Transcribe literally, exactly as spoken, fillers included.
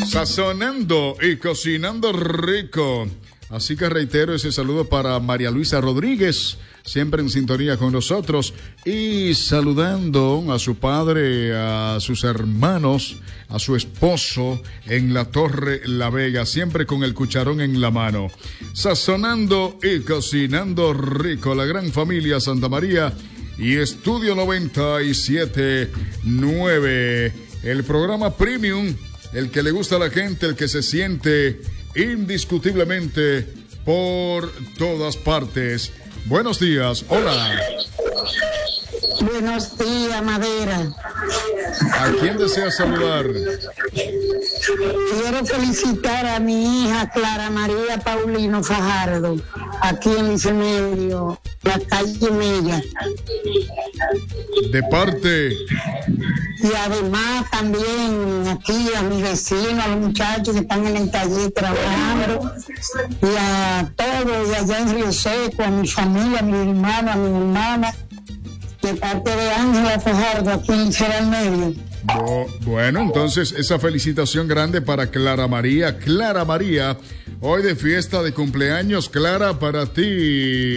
Sazonando y cocinando rico. Así que reitero ese saludo para María Luisa Rodríguez, siempre en sintonía con nosotros, y saludando a su padre, a sus hermanos, a su esposo en la Torre La Vega, siempre con el cucharón en la mano. Sazonando y cocinando rico, la gran familia Santa María y Estudio noventa y siete nueve, el programa premium, el que le gusta a la gente, el que se siente indiscutiblemente por todas partes. Buenos días, hola. Buenos días, Madera. ¿A quién desea saludar? Quiero felicitar a mi hija Clara María Paulino Fajardo, aquí en Liceo Medio, la calle Mella. De parte. Y además también aquí a mis vecinos, a los muchachos que están en el taller trabajando, y a todos, y allá en Río Seco, a mi familia, a mi hermano, a mi hermana, de parte de Ángela Fajardo, aquí en Liceo Medio. Bo- bueno, entonces esa felicitación grande para Clara María. Clara María, hoy de fiesta de cumpleaños, Clara, para ti.